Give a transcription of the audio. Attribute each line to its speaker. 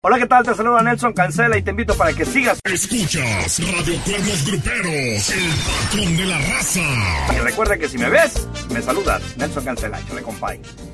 Speaker 1: Hola, ¿qué tal? Te saluda Nelson Cancela y te invito para que sigas.
Speaker 2: Escuchas Radio Cuernos Gruperos, el patrón de la raza.
Speaker 1: Y recuerda que si me ves, me saludas. Nelson Cancela, échale, compay.